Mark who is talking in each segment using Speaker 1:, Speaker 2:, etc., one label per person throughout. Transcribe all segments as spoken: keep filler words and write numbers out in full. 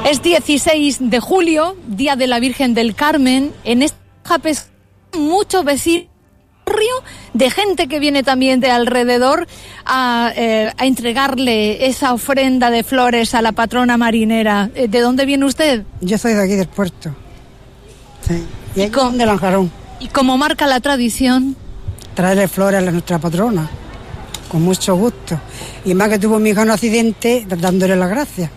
Speaker 1: Es dieciséis de julio, Día de la Virgen del Carmen. En esta pesca muchos vecinos de gente que viene también de alrededor a, eh, a entregarle esa ofrenda de flores a la patrona marinera. ¿De dónde viene usted?
Speaker 2: Yo soy de aquí del puerto. Sí. Y,
Speaker 1: ¿Y con,
Speaker 2: de Lanjarón.
Speaker 1: ¿Y cómo marca la tradición?
Speaker 2: Traerle flores a nuestra patrona, con mucho gusto. Y más que tuvo mi hija un accidente, dándole las gracias.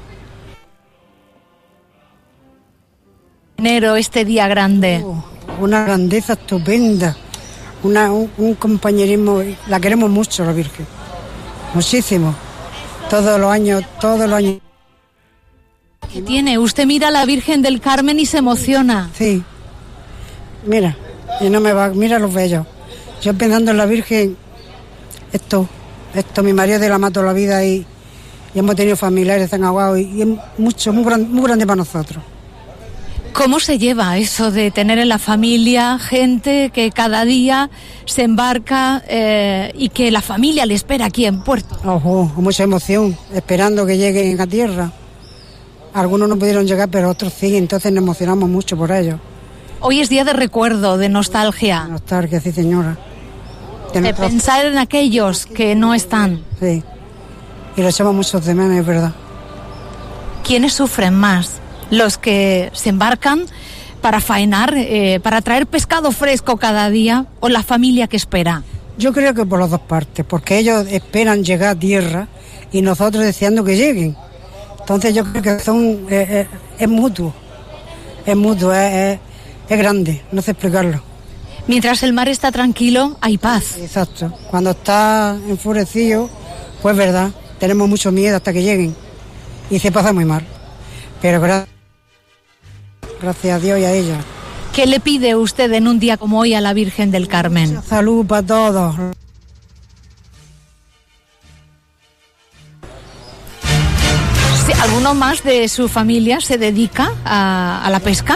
Speaker 1: Enero, este día grande.
Speaker 2: Oh, una grandeza estupenda, una, un, un compañerismo, la queremos mucho la Virgen, muchísimo, todos los años, todos los años.
Speaker 1: ¿Qué tiene? Usted mira a la Virgen del Carmen y se emociona.
Speaker 2: Sí, mira, y no me va, mira los bellos. Yo pensando en la Virgen, esto, esto, mi marido de la mato la vida y, y hemos tenido familiares tan aguados y, y es mucho, muy grande, muy grande para nosotros.
Speaker 1: ¿Cómo se lleva eso de tener en la familia gente que cada día se embarca eh, y que la familia le espera aquí en puerto?
Speaker 2: Ojo, con mucha emoción, esperando que lleguen a tierra. Algunos no pudieron llegar, pero otros sí, entonces nos emocionamos mucho por ellos.
Speaker 1: Hoy es día de recuerdo, de nostalgia.
Speaker 2: De nostalgia, sí, señora.
Speaker 1: De, de pensar en aquellos que no están.
Speaker 2: Sí, y lo echamos muchos de menos, es verdad.
Speaker 1: ¿Quiénes sufren más? Los que se embarcan para faenar, eh, para traer pescado fresco cada día, o la familia que espera.
Speaker 2: Yo creo que por las dos partes, porque ellos esperan llegar a tierra y nosotros deseando que lleguen. Entonces yo creo que son eh, eh, es mutuo, es mutuo, es, es, es grande, no sé explicarlo.
Speaker 1: Mientras el mar está tranquilo, hay paz.
Speaker 2: Exacto, cuando está enfurecido, pues verdad, tenemos mucho miedo hasta que lleguen y se pasa muy mal, pero gracias. Gracias a Dios y a ella.
Speaker 1: ¿Qué le pide usted en un día como hoy a la Virgen del Carmen?
Speaker 2: Mucha salud para todos.
Speaker 1: Sí, ¿alguno más de su familia se dedica a, a la pesca?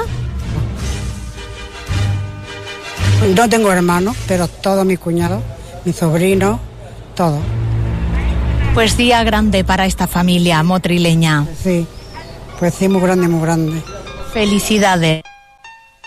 Speaker 2: No tengo hermanos, pero todos mis cuñados, mis sobrinos, todos.
Speaker 1: Pues día grande para esta familia motrileña.
Speaker 2: Sí, pues sí, muy grande, muy grande.
Speaker 1: Felicidades.